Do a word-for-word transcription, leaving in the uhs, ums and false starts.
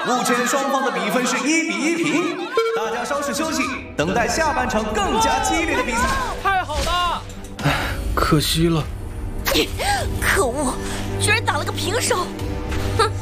目前双方的比分是一比一平，大家稍事休息，等待下半场更加激烈的比赛。 太好了！ 唉，可惜了。 可恶，居然打了个平手。